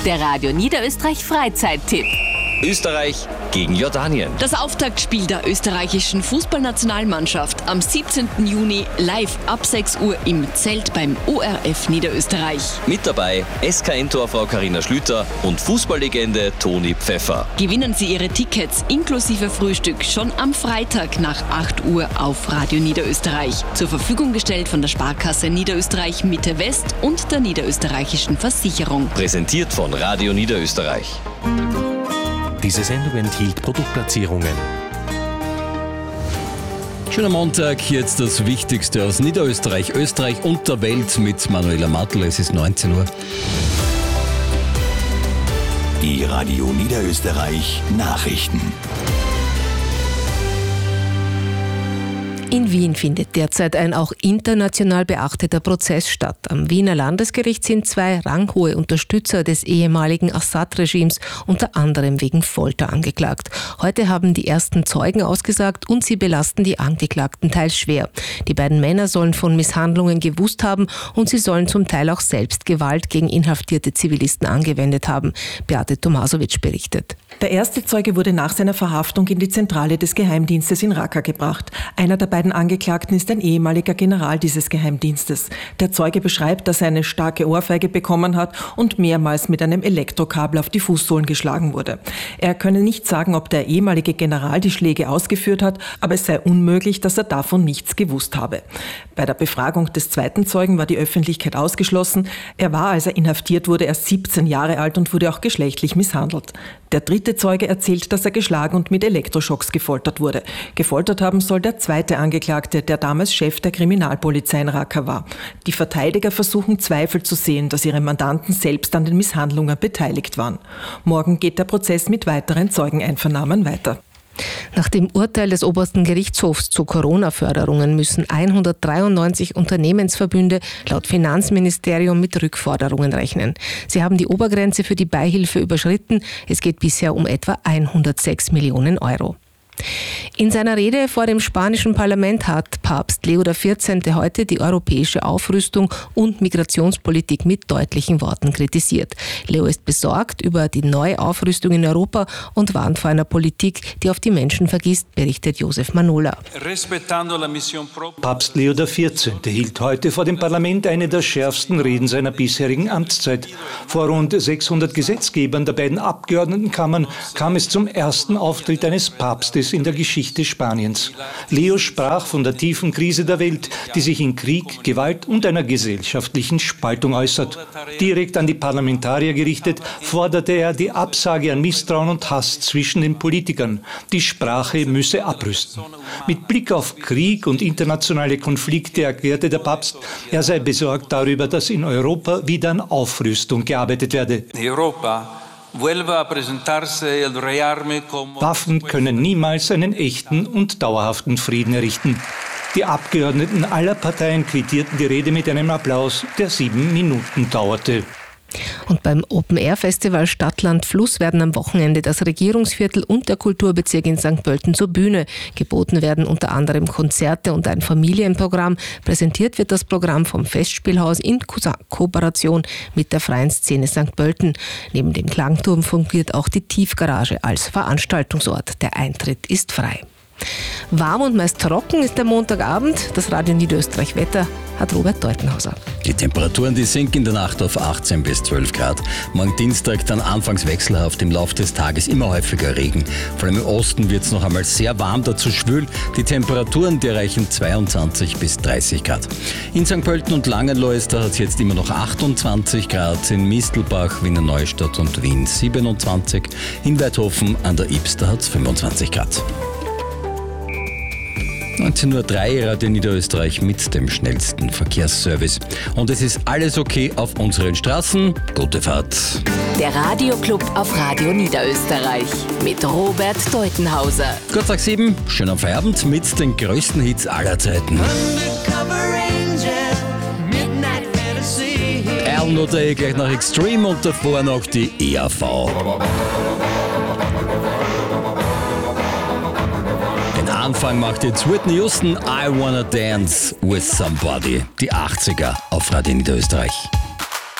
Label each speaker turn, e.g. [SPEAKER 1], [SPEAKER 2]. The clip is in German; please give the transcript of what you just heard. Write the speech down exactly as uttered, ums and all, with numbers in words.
[SPEAKER 1] Der Radio Niederösterreich Freizeittipp.
[SPEAKER 2] Österreich gegen Jordanien.
[SPEAKER 3] Das Auftaktspiel der österreichischen Fußballnationalmannschaft am siebzehnten Juni live ab sechs Uhr im Zelt beim O R F Niederösterreich.
[SPEAKER 2] Mit dabei S K N-Torfrau Carina Schlüter und Fußballlegende Toni Pfeffer.
[SPEAKER 3] Gewinnen Sie Ihre Tickets inklusive Frühstück schon am Freitag nach acht Uhr auf Radio Niederösterreich. Zur Verfügung gestellt von der Sparkasse Niederösterreich Mitte West und der Niederösterreichischen Versicherung.
[SPEAKER 2] Präsentiert von Radio Niederösterreich.
[SPEAKER 4] Diese Sendung enthielt Produktplatzierungen.
[SPEAKER 5] Schöner Montag, jetzt das Wichtigste aus Niederösterreich, Österreich und der Welt mit Manuela Matl. Es ist neunzehn Uhr.
[SPEAKER 6] Die Radio Niederösterreich Nachrichten.
[SPEAKER 7] In Wien findet derzeit ein auch international beachteter Prozess statt. Am Wiener Landesgericht sind zwei ranghohe Unterstützer des ehemaligen Assad-Regimes unter anderem wegen Folter angeklagt. Heute haben die ersten Zeugen ausgesagt und sie belasten die Angeklagten teils schwer. Die beiden Männer sollen von Misshandlungen gewusst haben und sie sollen zum Teil auch selbst Gewalt gegen inhaftierte Zivilisten angewendet haben. Beate Tomasowitsch berichtet.
[SPEAKER 8] Der erste Zeuge wurde nach seiner Verhaftung in die Zentrale des Geheimdienstes in Raqqa gebracht. Einer der beiden Angeklagten ist ein ehemaliger General dieses Geheimdienstes. Der Zeuge beschreibt, dass er eine starke Ohrfeige bekommen hat und mehrmals mit einem Elektrokabel auf die Fußsohlen geschlagen wurde. Er könne nicht sagen, ob der ehemalige General die Schläge ausgeführt hat, aber es sei unmöglich, dass er davon nichts gewusst habe. Bei der Befragung des zweiten Zeugen war die Öffentlichkeit ausgeschlossen. Er war, als er inhaftiert wurde, erst siebzehn Jahre alt und wurde auch geschlechtlich misshandelt. Der dritte Zeuge erzählt, dass er geschlagen und mit Elektroschocks gefoltert wurde. Gefoltert haben soll der zweite Angeklagte, der damals Chef der Kriminalpolizei in Raqqa war. Die Verteidiger versuchen Zweifel zu sehen, dass ihre Mandanten selbst an den Misshandlungen beteiligt waren. Morgen geht der Prozess mit weiteren Zeugeneinvernahmen weiter.
[SPEAKER 7] Nach dem Urteil des obersten Gerichtshofs zu Corona-Förderungen müssen hundertdreiundneunzig Unternehmensverbünde laut Finanzministerium mit Rückforderungen rechnen. Sie haben die Obergrenze für die Beihilfe überschritten. Es geht bisher um etwa hundertsechs Millionen Euro. In seiner Rede vor dem spanischen Parlament hat Papst Leo der vierzehnte heute die europäische Aufrüstung und Migrationspolitik mit deutlichen Worten kritisiert. Leo ist besorgt über die neue Aufrüstung in Europa und warnt vor einer Politik, die auf die Menschen vergisst, berichtet Josef Manola.
[SPEAKER 9] Papst Leo der vierzehnte hielt heute vor dem Parlament eine der schärfsten Reden seiner bisherigen Amtszeit. Vor rund sechshundert Gesetzgebern der beiden Abgeordnetenkammern kam es zum ersten Auftritt eines Papstes in der Geschichte Spaniens. Leo sprach von der tiefen Krise der Welt, die sich in Krieg, Gewalt und einer gesellschaftlichen Spaltung äußert. Direkt an die Parlamentarier gerichtet, forderte er die Absage an Misstrauen und Hass zwischen den Politikern. Die Sprache müsse abrüsten. Mit Blick auf Krieg und internationale Konflikte erklärte der Papst, er sei besorgt darüber, dass in Europa wieder an Aufrüstung gearbeitet werde.
[SPEAKER 10] Europa.
[SPEAKER 9] Waffen können niemals einen echten und dauerhaften Frieden errichten. Die Abgeordneten aller Parteien quittierten die Rede mit einem Applaus, der sieben Minuten dauerte.
[SPEAKER 7] Und beim Open-Air-Festival Stadtland Fluss werden am Wochenende das Regierungsviertel und der Kulturbezirk in Sankt Pölten zur Bühne. Geboten werden unter anderem Konzerte und ein Familienprogramm. Präsentiert wird das Programm vom Festspielhaus in Kooperation mit der Freien Szene Sankt Pölten. Neben dem Klangturm fungiert auch die Tiefgarage als Veranstaltungsort. Der Eintritt ist frei. Warm und meist trocken ist der Montagabend. Das Radio Niederösterreich Wetter hat Robert Deutenhauser.
[SPEAKER 5] Die Temperaturen, die sinken in der Nacht auf achtzehn bis zwölf Grad. Morgen Dienstag dann anfangs wechselhaft, im Laufe des Tages immer häufiger Regen. Vor allem im Osten wird es noch einmal sehr warm, dazu schwül. Die Temperaturen, die erreichen zweiundzwanzig bis dreißig Grad. In Sankt Pölten und Langenlois, da hat es jetzt immer noch achtundzwanzig Grad. In Mistelbach, Wiener Neustadt und Wien siebenundzwanzig. In Weidhofen an der Ibs, da hat es fünfundzwanzig Grad. neunzehn Uhr drei, Radio Niederösterreich mit dem schnellsten Verkehrsservice. Und es ist alles okay auf unseren Straßen. Gute Fahrt.
[SPEAKER 1] Der Radioclub auf Radio Niederösterreich mit Robert Deutenhauser.
[SPEAKER 5] Kurz nach sieben, schönen Feierabend mit den größten Hits aller Zeiten. Al Noday gleich nach Extreme und davor noch die E A V. Anfang macht jetzt Whitney Houston, I Wanna Dance with Somebody. Die achtziger auf Radio Niederösterreich.